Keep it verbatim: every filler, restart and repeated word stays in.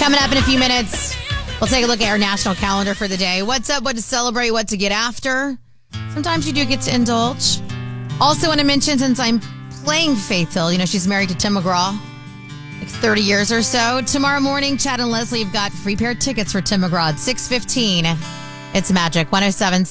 Coming up in a few minutes, we'll take a look at our national calendar for the day. What's up, what to celebrate, what to get after. Sometimes you do get to indulge. Also want to mention, since I'm playing Faith Hill, you know, she's married to Tim McGraw, like thirty years or so. Tomorrow morning, Chad and Leslie have got free pair of tickets for Tim McGraw at six fifteen. It's Magic one oh seven.